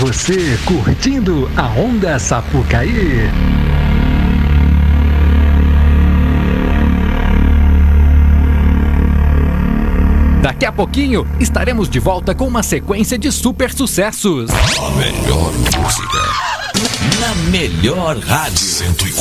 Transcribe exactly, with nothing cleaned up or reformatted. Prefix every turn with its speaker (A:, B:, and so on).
A: Você curtindo a Onda Sapucaí. Daqui a pouquinho estaremos de volta com uma sequência de super sucessos.
B: A melhor música na melhor rádio. cento e quatro